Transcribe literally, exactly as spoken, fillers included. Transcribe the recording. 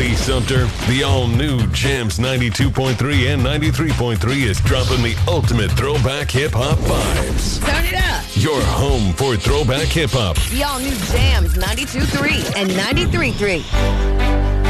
Hey, Sumter, the all-new Jams ninety-two point three and ninety-three point three is dropping the ultimate throwback hip-hop vibes. Turn it up. Your home for throwback hip-hop. The all-new Jams ninety-two point three and ninety-three point three.